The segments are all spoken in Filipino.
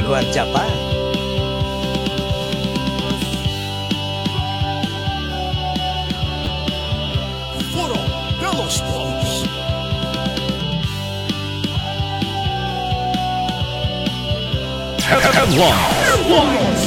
Gwardya pa. Foro de los Sports. Headlines.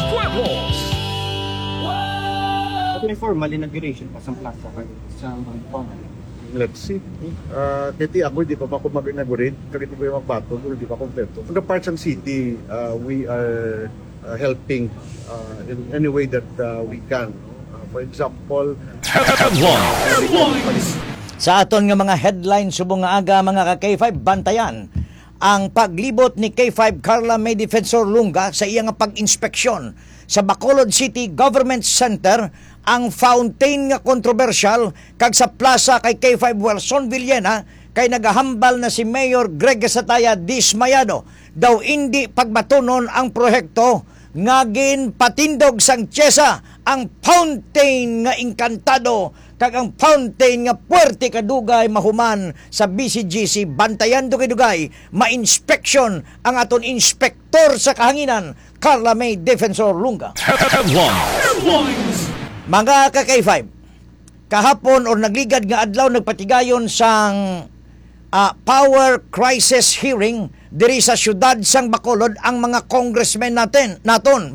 Formal inauguration pa sa plaza sa mga. Let's see. Kasi ako hindi pa ako mag-inaugurate. Kasi hindi ko yung magbato, hindi pa kompleto. For the Parks and City, we are helping in any way that we can. For example, Headlines. Sa aton nga mga headlines subong nga aga mga ka-K5 bantayan ang paglibot ni K5 Carla May Defensor Lunga sa iyang pag-inspeksyon sa Bacolod City Government Center ang fountain nga kontrobersyal kag sa plaza kay K5 Wilson Villena kay nagahambal na si Mayor Greg Sataya dismayado daw hindi pagbatunon ang proyekto nga ginpatindog sang Tiesa ang fountain nga inkantado kag ang fountain nga puwerte kadugay mahuman sa BCGC bantayan dugay-dugay ma-inspeksyon ang aton inspektor sa kahanginan Carla May Defensor Lunga. Headlines. Mga ka-K5, kahapon o nagligad nga adlaw nagpatigayon sang power crisis hearing diri sa syudad sang Bacolod ang mga congressmen naton.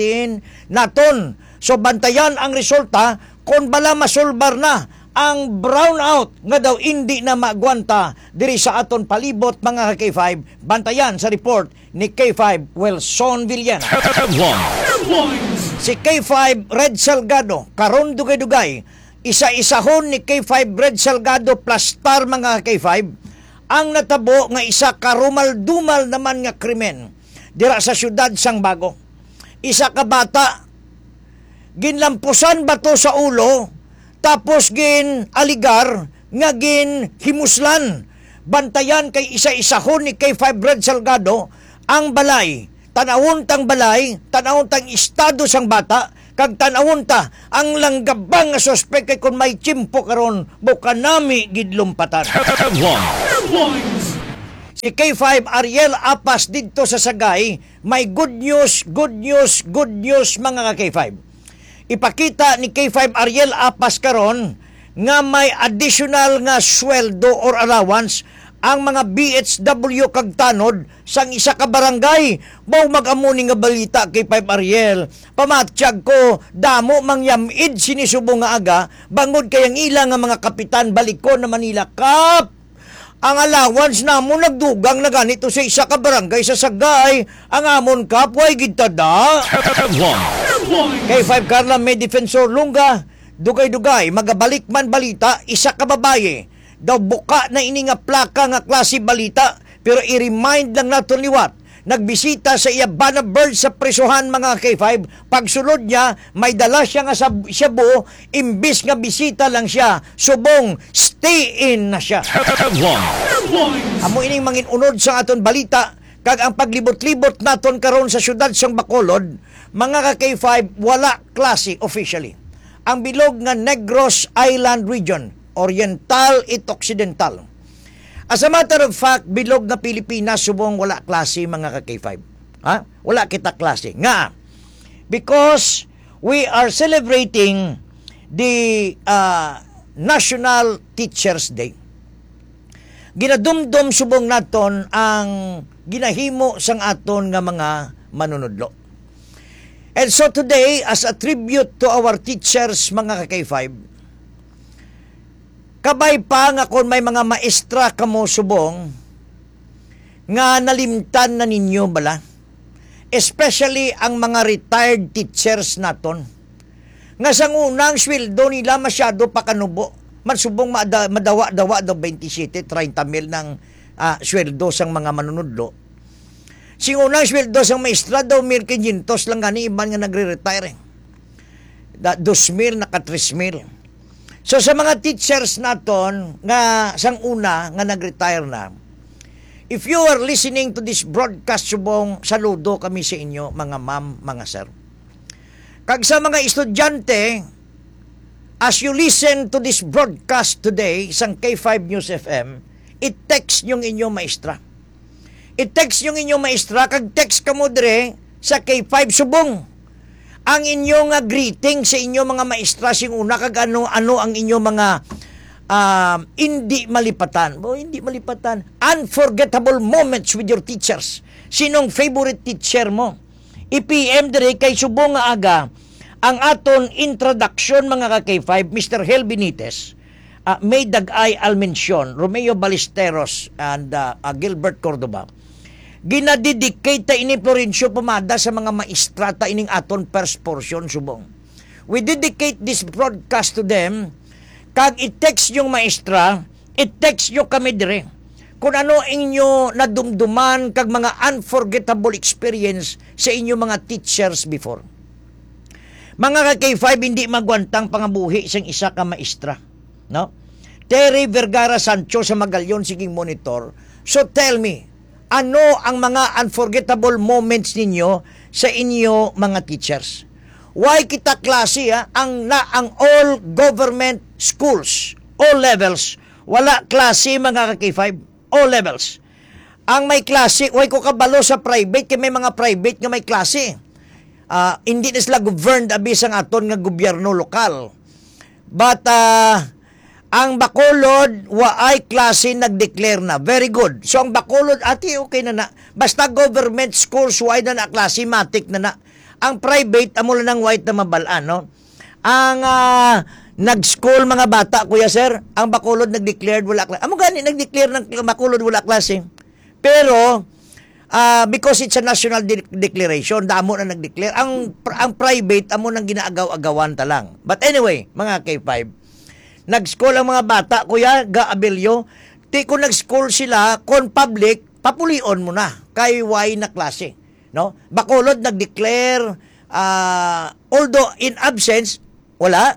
So bantayan ang resulta kung bala masulbar na ang brownout nga daw hindi na magwanta diri sa aton palibot mga ka-K5. Bantayan sa report ni K5 Wilson Villena. Headlines. Si K5 Red Salgado, karon dugay-dugay, isa-isahon ni K5 Red Salgado plus star mga K5, ang natabo nga isa karumal-dumal naman nga krimen dira sa syudad sang Bago. Isa ka bata, ginlampusan bato sa ulo, tapos gin aligar nga gin himuslan. Bantayan kay isa-isahon ni K5 Red Salgado ang balay. Tanawon tang balay, tanawon tang estado sang bata, kag tanawon ta ang langgabang nga suspek kay kung may tsimpo karon buka nami gidlumpatan. Headlines. Si K5 Ariel Apas didto sa Sagay, may good news mga ka-K5. Ipakita ni K5 Ariel Apas karon nga may additional nga sweldo or allowance ang mga BHW kag tanod sang isa ka barangay. Mao mag-amuni nga balita kay K5 Ariel. Pamatsyag ko, damo mangyamid sinisubong nga aga, bangod kayang ilang nga mga kapitan balikon na Manila Kap. Ang allowance namo nagdugang na ganito sa isa ka barangay sa Sagay. Ang amon Kap, way gitada. Kay 5 Carla May Defensor Lunga, dugay-dugay, magabalik man balita, isa ka babaye. Daw buka na ini nga plaka nga klase balita, pero i-remind lang nato liwat. Nagbisita sa Iyabana Bird sa prisuhan mga K5, pagsulod niya, may dala siya nga sa Cebu, imbis nga bisita lang siya, subong stay in na siya. Amo ining mangin unod sa aton balita, kag ang paglibot-libot naton karon sa syudad sang Bacolod, mga ka-K5, wala klase officially. Ang bilog nga Negros Island Region, Oriental at Occidental. As a matter of fact, bilog na Pilipinas subong wala klase mga ka-K5. Ha? Wala kita klase. Nga, because we are celebrating the National Teachers Day. Ginadumdum subong naton ang ginahimo sang aton nga mga manunudlo. And so today, as a tribute to our teachers mga ka-K5, kabay pa nga kung may mga maestra kamo subong nga nalimtan na ninyo bala, especially ang mga retired teachers naton nga sang unang sweldo nila masyado pa kanubo, mansubong madawa-dawa daw 27-30 mil ng sweldo sang mga manunudlo. Sing unang sweldo sang maestra daw 1,500 lang gani, iban nga nagre-retire 2,000 naka 3,000. So sa mga teachers naton nga sang una nga nag-retire na, if you are listening to this broadcast subong, saludo kami sa inyo mga ma'am, mga sir. Kag sa mga estudyante, as you listen to this broadcast today sang K5 News FM, i-text yung inyong maestra. I-text yung inyong maestra, kag text ka mo dire sa K5 subong. Ang inyong greeting sa inyong mga maestra sing una, kag ano ang inyong mga hindi malipatan. Hindi malipatan. Unforgettable moments with your teachers. Sinong favorite teacher mo? I-PM dire kay subong nga aga ang aton introduction mga ka-K5, Mr. Hel Benitez, May Dagay Almension, Romeo Ballesteros, and Gilbert Cordoba. Ginadedicate ta ini Florencio Pomada sa mga maestra ta ining aton first portion subong. We dedicate this broadcast to them. Kag i-text yung maestra, i-text yung kami dire. Kung ano inyo nadumduman kag mga unforgettable experience sa inyo mga teachers before. Mga ka-K5, hindi magwantang pangabuhi sang isa ka maestra. No? Terry Vergara Sancho sa Magalyon, siging monitor. So tell me, ano ang mga unforgettable moments ninyo sa inyo mga teachers? Why kita klase ang all government schools, all levels, wala klase mga ka-K5, all levels. Ang may klase, why ko kabalo sa private, kaya may mga private nga may klase. Hindi na sila governed abis ang aton nga gobyerno lokal. But ang Bacolod waay klase nag-declare na. Very good. So ang Bacolod ati okay na. Basta government schools waay na klase matik na. Ang private amo lang ng white na mabalaan, no? Ang nag-school mga bata, kuya sir, ang Bacolod nag-declared wala klase. Amo gani nag-declare ng Bacolod wala klase. Pero because it's a national declaration, damo na nag-declare. Ang private, amo nang ginaagaw-agawan talang. But anyway, mga K5, nag-school ang mga bata, kuya, Gaabelyo, di ko nag-school sila, kon public, papulion mo na, kay Y na klase. No? Bacolod nag-declare, although in absence, wala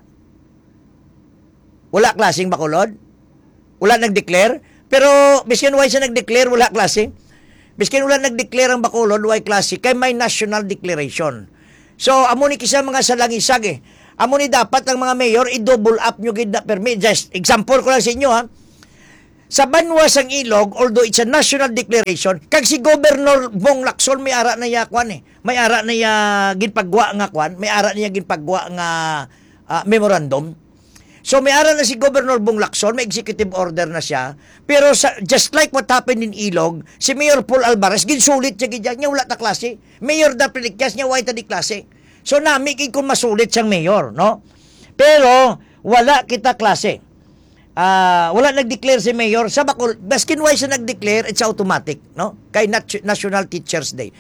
klaseng Bacolod, wala nag-declare, pero biskin Y siya nag-declare, wala klase. Biskin wala nag-declare ang Bacolod, why klase, kay may national declaration. So, amo ni kisa mga salangisag Amo ni dapat ang mga mayor, i-double up nyo gid na permit. Just example ko lang sa inyo Sa Banwas ang Ilog, although it's a national declaration, kag si Governor Bong Lacson may ara na ya kwan May ara na ya ginpagwa nga kwan, may ara na ya ginpagwa nga memorandum. So may ara na si Governor Bong Lacson, may executive order na siya. Pero just like what happened in Ilog, si Mayor Paul Alvarez, ginsulit siya gidyan niya, wala ta klase. Mayor da Pelikas niya, wala ta di klase. So nami kung masulit siyang mayor, no? Pero wala kita klase. Wala nag-declare si mayor sa Bacolod. Baskin why siya nag-declare, it's automatic, no? Kay National Teachers Day.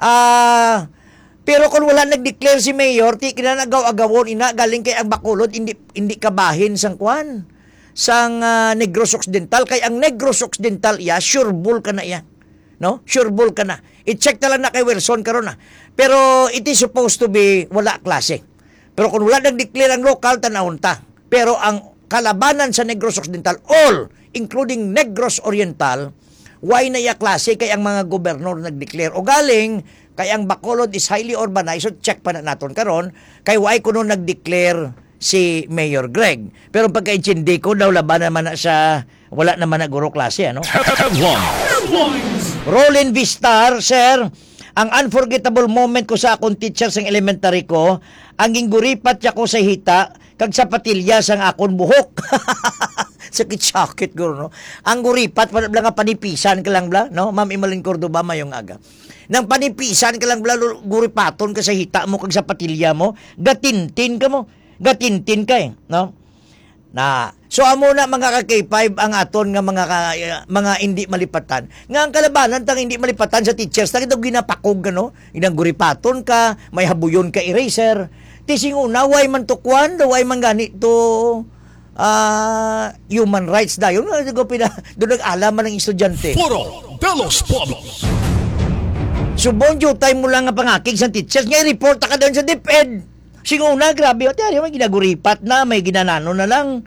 Pero kung wala nag-declare si mayor, ti kinanagaw-agawon ina galing kay ang Bacolod, hindi kabahin sang kwan sang Negros Occidental, kay ang Negros Occidental sure bull ka na no? Sure bull ka na. I-check na lang na kay Wilson karon Pero it is supposed to be wala klase. Pero kung wala nag-declare ang local, tanawon ta. Pero ang kalabanan sa Negros Occidental, all, including Negros Oriental, why na klase kay ang mga gobernador nag-declare. O galing, kay ang Bacolod is highly urbanized, so check pa na naton karon kay why kuno nag-declare si Mayor Greg. Pero pagka-intindi ko, daw laban naman na sa wala naman na guro klase, ano? Headlines. Roland Vistar, sir, ang unforgettable moment ko sa akong teacher sa elementary ko, ang ginguripat siya ko sa hita, kag sa patilya sang akon buhok. Sakit-sakit guro, no? Ang guripat, lang nga panipisan ka lang bla, no? Ma'am Emeline Cordoba, mayong aga. Nang panipisan ka lang bla, guripaton ka sa hita mo, kag sa patilya mo, gatintin ka mo. Gatintin ka no? So amo na mga ka-K5 ang aton nga mga hindi malipatan. Nga ang kalabanan tang hindi malipatan sa teachers, tang ito ginapakog no? Inang guripaton ka, may habuyon ka eraser. Tising una, why man to kwan, why man gani to human rights dayon. Doon nag-alaman ng estudyante. Foro de los Pueblos. Subong time mo lang nga pangakig sa teachers, nga i-report ka doon sa DepEd. Singuna, grabe. O, may ginaguripat na, may ginanano na lang.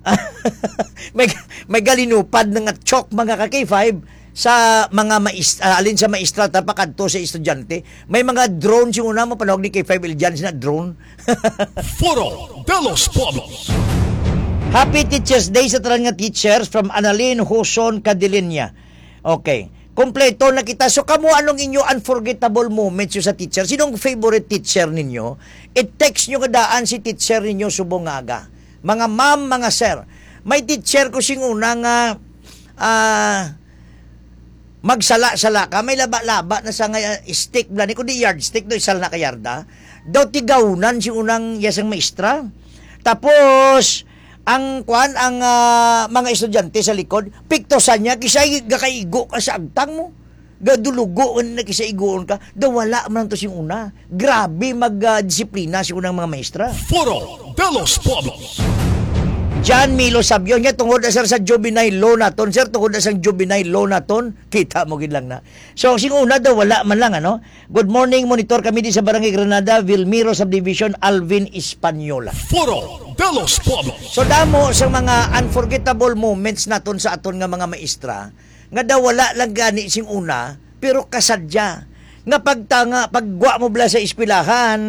may galinupad na nga chok mga ka-K5 sa mga alin sa maestra tapakadto sa estudyante. May mga drone singuna mo, panawag ni K5 Iljan na drone. Foro de los Pueblos. Happy Teachers Day sa tanan nga teachers from Annalyn Huson, Cadilinya. Okay. Kompleto na kita. So, kamo anong inyo unforgettable moments yung sa teacher? Sinong favorite teacher ninyo? I-text nyo kadaan si teacher ninyo subong aga. Mga ma'am, mga sir. May teacher ko sing una nga magsala-sala ka. May laba-laba na sa stick. Blani ko di yardstick do isal na kayarda. Daw tigawunan si unang yasang maestra. Tapos, ang mga estudyante sa likod, piktosan niya, kisay gakaigo ka sa agtang mo. Gadulugo na kisay igoon ka. Daw wala man to sing una. Grabe mag-disiplina si unang mga maestra. Foro de los Pueblos. John Milo Sabio niya tungod na sir sa juvenile law naton. Sir, tungod na sa juvenile law naton, kita mo gid lang na. So, sing una daw, wala man lang, ano? Good morning, monitor kami di sa Barangay Granada, Vilmiro Subdivision, Alvin Española. Foro de los Pueblos. So, damo sa mga unforgettable moments naton sa aton nga mga maestra, nga daw wala lang gani sing una, pero kasadya. Nga pagwa mo bala sa eskwelahan,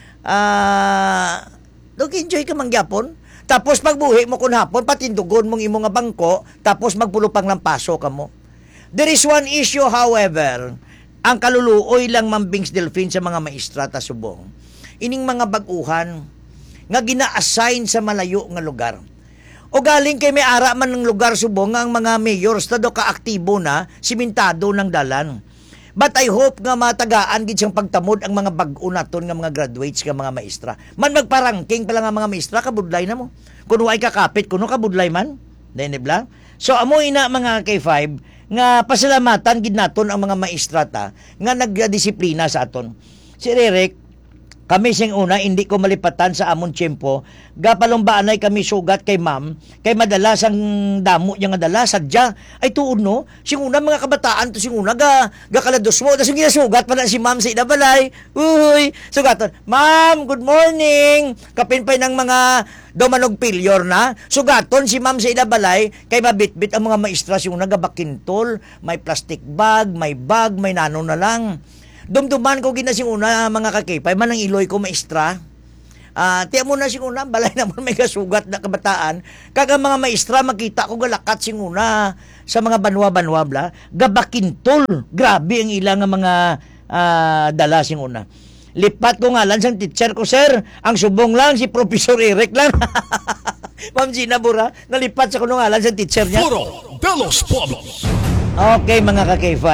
enjoy ka mangyapon. Tapos pagbuhi mo kun hapon, patindugon mong imo nga bangko, tapos magpulupang lang paso ka mo. There is one issue, however, ang kaluluoy lang mambings Delphine sa mga maestra ta subong. Ining mga baguhan nga gina-assign sa malayo nga lugar. O galing kay may ara man ng lugar subong nga ang mga mayors ta do kaaktibo na, simentado ng dalan. But I hope nga matagaan gid siyang pagtamod ang mga bag-o naton nga mga graduates nga mga maestra. Man magparangking pala nga mga maestra, kabudlay na mo. Kuno ay kakapit, kuno kabudlay man. Denebla. So amo ina mga K5 nga pasalamatan gid naton ang mga maestra ta nga nagdisiplina sa aton. Si Rerek, kami sing una, hindi ko malipatan sa amon tiyempo. Gapalumbaan ay kami sugat kay ma'am. Kay madalas ang damo niya nga dala, sadya. Ay tuon no, sing una mga kabataan to sing una, gakalados mo. Tapos ginasugat pa na si ma'am sa idabalay. Uy, sugaton. Ma'am, good morning. Kapinpay ng mga domanog pilyor na. Sugaton si ma'am sa idabalay, kay mabitbit ang mga maestra sing una, gabakintol. May plastic bag, may nano na lang. Dumduman ko ginasing una mga kakipay, man ang iloy ko maestra. Tiya mo na sing una, balay naman may kasugat na kabataan. Kaga mga maestra, makita ko galakat sing una sa mga banwa-banwa bla. Gabakintol. Grabe ang ilang mga dala sing una. Lipat ko ngalan sang teacher ko, sir. Ang subong lang, si Professor Eric lang. Ma'am Gina Bura, nalipat sa kuno ngalan sang teacher niya. Foro de los Pueblos. Okay, mga ka-K5.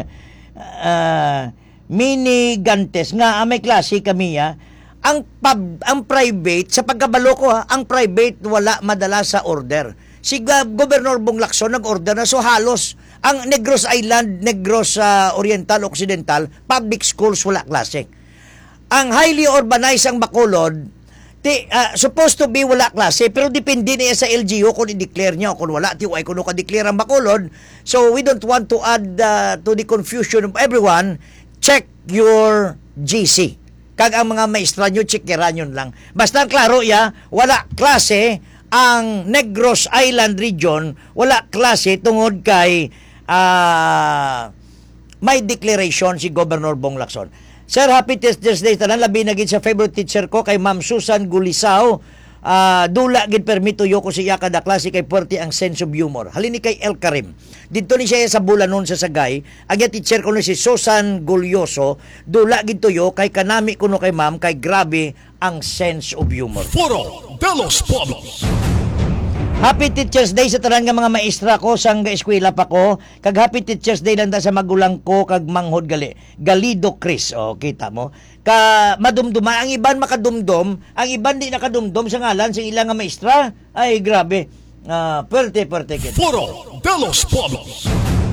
Mini Gantes nga may klase kami ang private sa pagkabalo ko ang private wala madala sa order. Si Governor Bong Lacson nag-order na, so halos ang Negros Island, Negros Oriental, Occidental public schools wala klase. Ang highly urbanized ang Bacolod supposed to be wala klase, pero depende niya sa LGU kung i-declare niya o kung wala tiway kung ka-declare ang Bacolod. So we don't want to add to the confusion of everyone. Check your GC. Kag ang mga maestra nyo, checkeran yun lang. Basta klaro wala klase ang Negros Island region, wala klase tungod kay may declaration si Governor Bong Lacson. Sir, happy Teachers Day tanan, labi na gid sa favorite teacher ko kay Ma'am Susan Gulisao. Dula gid permito yo ko siya kada klase kay puwerte ang sense of humor. Halini kay El Karim. Dito ni siya sa Bulanon sa Sagay. Agya teacher ko ni si Susan Gulyoso. Dula gid tuyo kay kanami kuno kay ma'am kay grabe ang sense of humor. Foro de los Pueblos. Happy Teachers Day sa tanan nga mga maestra ko sang eskwela pa ko. Kag Happy Teachers Day lang ta sa magulang ko kag manghod Galido Chris. O kita mo. Ka madumduma ang iban makadumdom, ang iban di nakadumdom sa ngalan sa ilang nga maestra. Ay grabe. Perte kit. Foro de los Pueblos.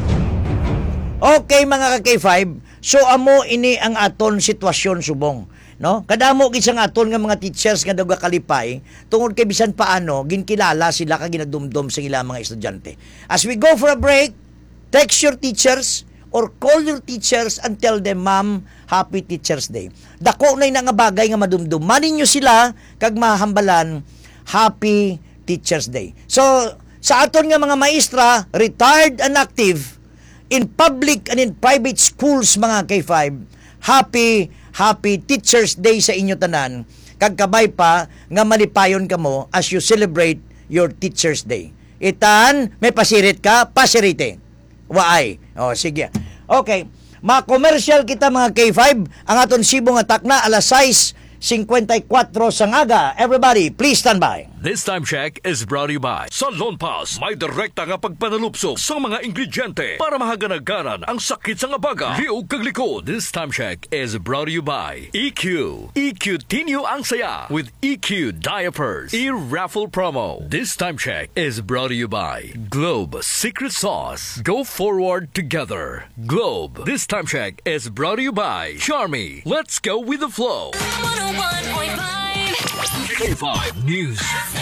Okay mga ka-K5, so amo ini ang aton sitwasyon subong. No? Kadamo gid sang aton nga mga teachers nga daw kalipay tungod kay bisan paano ginkilala sila ka ginadumdom sa ilang mga estudyante. As we go for a break, text your teachers or call your teachers and tell them, Ma'am, Happy Teachers Day. Dako na nga bagay nga madumdumanin nyo sila kag mahambalan, Happy Teachers Day. So, sa aton nga mga maestra, retired and active, in public and in private schools mga K5, Happy Teachers Day sa inyo tanan. Kag kabay pa nga malipayon kamo as you celebrate your Teachers Day. Itan, may pasirit ka, pasirite. Waay. O, sige. Okay. Ma-commercial kita mga K5. Ang aton sibong atak na alas 6:54 sa ngaga. Everybody, please stand by. This time check is brought to you by Sa Lone Pass, may direkta nga pagpanalupso sa mga ingrediente para mahaganagaran ang sakit sa ngabaga. Liog kag likod. This time check is brought to you by EQ. EQ Tinyo ang saya with EQ Diapers. E-raffle promo. This time check is brought to you by Globe Secret Sauce. Go forward together. Globe. This time check is brought to you by Charmy. Let's go with the flow. 101.5 K5 News.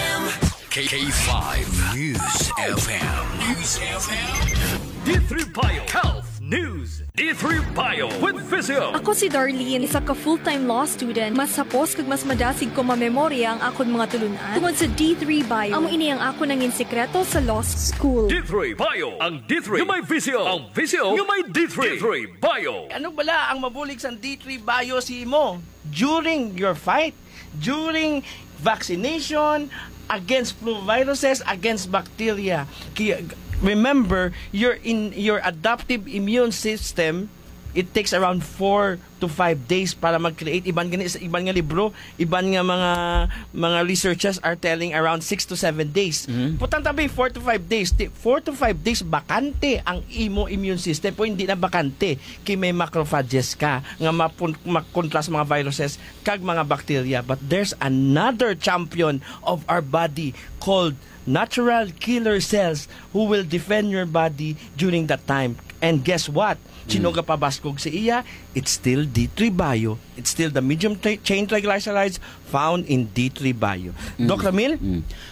K5 News FM. News FM. D3 Bio Health News. D3 Bio with Physio. Ako si Darlene, isa ka full-time law student. Mas sapos kag mas madasig ko mamemorya ang akon mga tulunan. Tungod sa D3 Bio, amo ini ang ako nangin sekreto sa law school. D3 Bio. Ang D3 yung may Physio. Ang Physio yung may D3. D3 Bio. Ano bala ang mabulig sa D3 Bio si mo? During your fight, during vaccination, against flu viruses, against bacteria. Remember, your adaptive immune system, it takes around 4 to 5 days para mag-create. Iban nga libro, iban nga mga researchers are telling around 6 to 7 days. Putang tabi 4 to 5 days. 4 to 5 days bakante ang imo immune system po, hindi na bakante kay may macrophages ka nga makontra sa mga viruses kag mga bacteria. But there's another champion of our body called natural killer cells who will defend your body during that time. And guess what? Sinoga pabaskog sa iya, it's still D3 Bio. It's still the medium chain triglycerides found in D3 Bio. Dr. Ramil?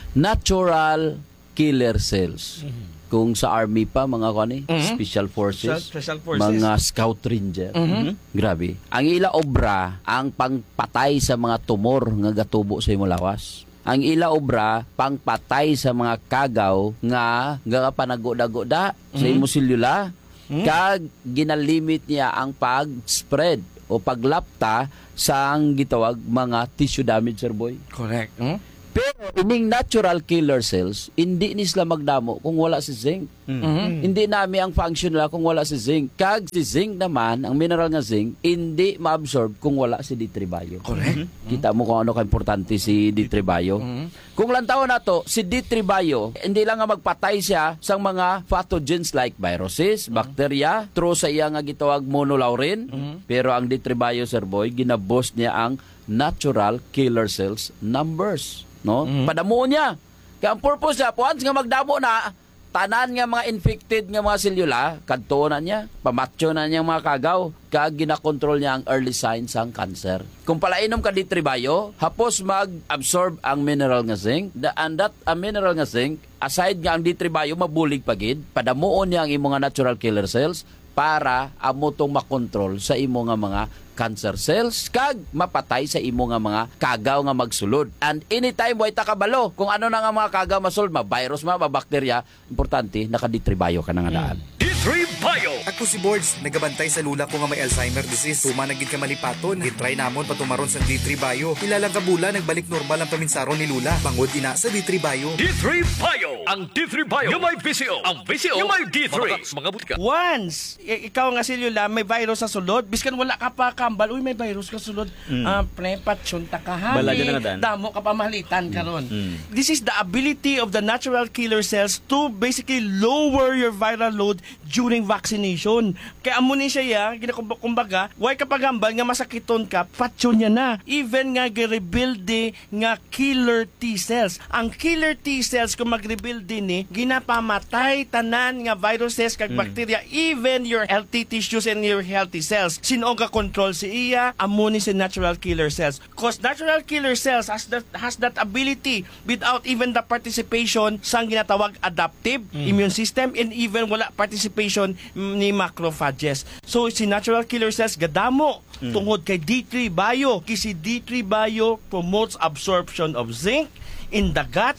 Natural killer cells. Kung sa army pa, mga kani, special forces, mga scout ranger. Grabe. Ang ila obra, ang pangpatay sa mga tumor nga gatubo sa imong lawas. Ang ila obra, pangpatay sa mga kagaw nga panagoda-goda sa imong selula. Kag ginalimit niya ang pag-spread o paglapta sa ang gitawag mga tissue damage, sir boy. Correct. Pero ining natural killer cells, hindi ni sila magdamo kung wala si zinc. Hindi nami ang function nila kung wala si zinc. Kag si zinc naman, ang mineral nga zinc, hindi ma-absorb kung wala si D3 Bio. Correct. Kita mo kung ano ka-importante si D3 Bio. Kung lantaw na to, si D3 Bio, hindi lang nga magpatay siya sa mga pathogens like viruses, bacteria, through sa iya nga gitawag monolaurin. Pero ang D3 Bio, sir boy, ginaboost niya ang natural killer cells numbers. No? Padamo niya. Kaya ang purpose niya, once nga magdamo na, tanan nga mga infected nga mga selula, kadto na niya, pamatyo na niya mga kagaw, kag ginakontrol niya ang early signs ng cancer. Kung palainom ka D3 Bio, hapos mag-absorb ang mineral nga zinc, and that mineral nga zinc, aside nga ang D3 Bio, mabulig pagid, padamuon niya ang imo nga natural killer cells, para amo tong makontrol sa imo nga mga cancer cells kag mapatay sa imo nga mga kagaw nga magsulod. And anytime way ta kabalo kung ano na nga mga kagaw masulod, ma-virus, ma-bacteria, importante naka D3 Bio ka na nga daan. D3 Bio. Ako si Boards, nagabantay sa lula ko nga may Alzheimer disease. Tumanagid ka malipaton, gitry namon patumaron sa D3 Bio. Ilalang kabula, nagbalik normal ang paminsaron ni Lula. Bangod ina sa D3 Bio. D3 Bio. Ang D3 Bio yung may Physio. Ang Physio yung may D3. Mga butika. Once, ikaw nga selula, may virus sa sulod, biskan wala ka pa kambal, uy, may virus ka sulod, prepatyon ta kahani, damo ka pa mahalitan karon. This is the ability of the natural killer cells to basically lower your viral load during vaccination. Kaya amo ni siya, kumbaga, why ka pagambal nga masakiton ka, patyon niya na. Even nga gi-rebuild nga killer T cells. Ang killer T cells kung mag-rebuild din ginapamatay tanan nga viruses kag bacteria, even your healthy tissues and your healthy cells. Sino nga control si iya? Amo ni si natural killer cells. Because natural killer cells has that ability without even the participation sa ginatawag adaptive immune system, and even wala participation ni macrophages. So si natural killer cells gadamo tungod kay D3 Bio. Kasi D3 Bio promotes absorption of zinc in the gut. Zinc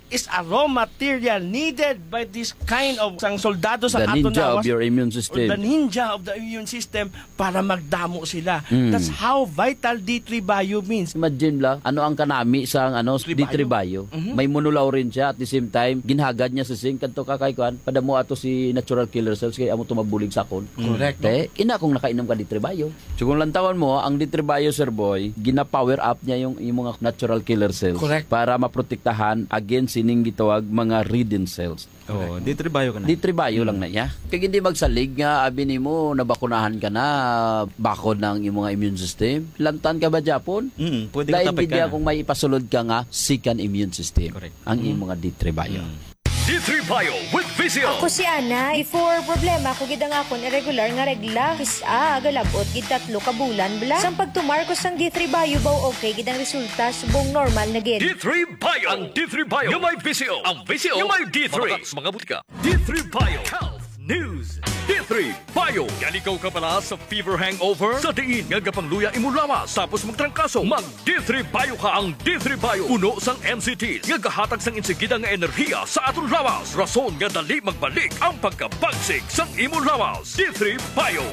is a raw material needed by this kind of sang soldado sa The aton ninja of lawas, your immune or system. the ninja of the immune system para magdamo sila. That's how vital D3 Bio means. Imagine lang, ano ang kanami sa D3 Bio. May monolaw rin siya at the same time, ginhagad niya sa zinc. Kanto kakaykuan, padamo ato si natural killer cells kaya amo tumabulig sa akon. Correct. Ina kung nakainom ka D3 Bio. So kung lantawan mo, ang D3 Bio, Sir Boy, gina-power up niya yung mga natural killer cells. Correct. Para maprotektahan against sining gitawag mga ridden cells. Oh, D3 Bio ka na. D3 Bio lang na niya. Kaya hindi magsalig nga, abi ni mo, nabakunahan ka na, bakod ng imong immune system. Lantan ka ba, Japon? Pwede ka tapay ka na. kung may ipasulod ka nga, second immune system. Correct. Ang imong D3 Bio. D3 Bio with Vizio. Ako si Ana, before problema ko gid ang akon irregular nga regla. Kisa galabot gid 3 ka bulan bla. Sang pagtumarkos sang D3 Bio baw okay gid ang resulta subong normal na gid. D3 Bio. Ang D3 Bio yung may Vizio. Ang Vizio yung may D3. Mga butika. D3 Bio. Health News. D3 Bio. Yan ikaw ka pala sa fever hangover? Sa diin nga gapangluya imulawas tapos magtrangkaso. Mag D3 Bio ka. Ang D3 Bio puno sang MCT nga kahatag sang insigida nga enerhiya sa aton lawas. Rason nga dali magbalik ang pagkabagsik sang imulawas. D3 Bio.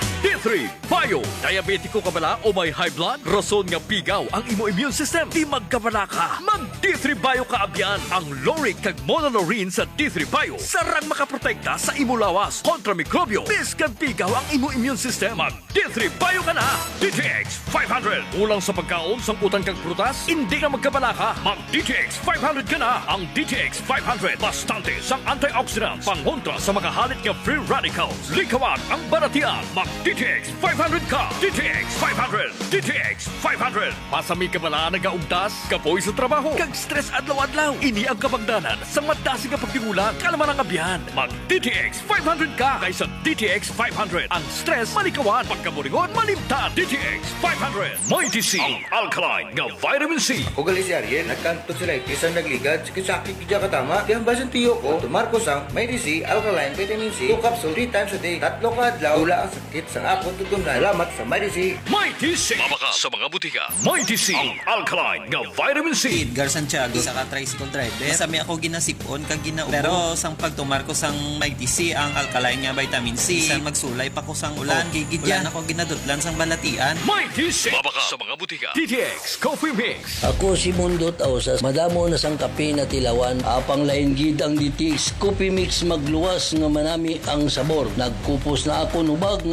D3 Bio. Diabetiko ka bala o may high blood? Rason nga pigaw ang imo immune system. Di magkabala ka. Mag D3 Bio ka abyan. Ang Loric kag Monolaurin sa D3 Bio. Sarang makaprotekta sa imo lawas kontra mikrobyo. Biskan pigaw ang imo immune system. Mag D3 Bio ka na. DTX 500. Ulang sa pagkaon, sangkutan kang prutas, hindi na magkabala ka. Mag DTX 500 ka na. Ang DTX 500. Bastante sang antioxidants. Pangontra sa makahalit nga free radicals. Likawan ang baratian. Mag DTX 500 ka. DTX 500. DTX 500. Pasami ka bala nagaugtas, kapoy sa trabaho, kag stress adlaw-adlaw. Ini ang kabangdanan sa madasi nga pagtingulan. Kalaman ang abyan. Mag DTX 500 ka kaysa DTX 500. Ang stress malikawan, pagkaburingon malimtan. DTX 500. Mighty C. Ang alkaline nga vitamin C. Ako gali si Ariel, nagkanto sila isang nagligad, sakit kaya katama. Kaya basan tiyo ko, tumarkos ang Mighty C, alkaline, vitamin C, 2 capsule, 3 times a day, 3 ka adlaw, wala ang sakit sa ako tutunan. Salamat sa Mighty C. Mighty C. Mabaka sa mga butika. Mighty C. Ang alkaline nga vitamin C. Edgar Santiago sa ka-tricycle driver. Sami ako ginasipon kag ginaubo. Pero sang pagtumarko sang Mighty C ang alkaline nga vitamin C. Sang magsulay pa ko sang ulan. Gigidyan ako ginadutlan sang balatian. Mighty C. Mabaka sa mga butika. DTX Coffee Mix. Ako si Mundot Ausas. Madamo na sang kape na tilawan. Apang lain gid ang DTX Coffee Mix magluwas nga manami ang sabor. Nagkupos na ako nubag